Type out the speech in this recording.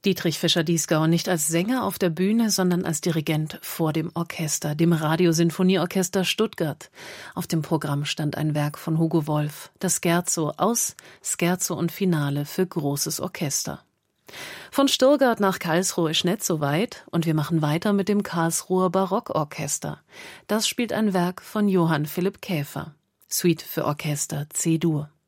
Dietrich Fischer-Dieskau nicht als Sänger auf der Bühne, sondern als Dirigent vor dem Orchester, dem Radiosinfonieorchester Stuttgart. Auf dem Programm stand ein Werk von Hugo Wolf, das Scherzo aus Scherzo und Finale für großes Orchester. Von Stuttgart nach Karlsruhe ist nicht so weit und wir machen weiter mit dem Karlsruher Barockorchester. Das spielt ein Werk von Johann Philipp Käfer. Suite für Orchester C-Dur.